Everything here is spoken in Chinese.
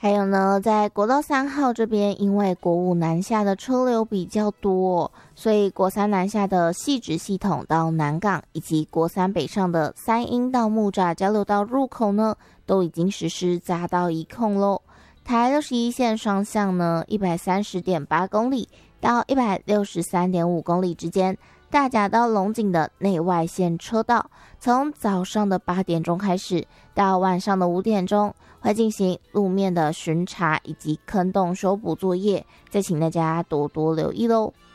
还有呢，在国道3号这边，因为国五南下的车流比较多，所以国三南下的汐止系统到南港，以及国三北上的三鶯到木栅交流道入口呢，都已经实施匝道移控咯。台61线双向呢，130.8公里到163.5公里之间，大甲到龙井的内外线车道，从早上的8点钟开始，到晚上的5点钟，会进行路面的巡查以及坑洞修补作业，再请大家多多留意咯。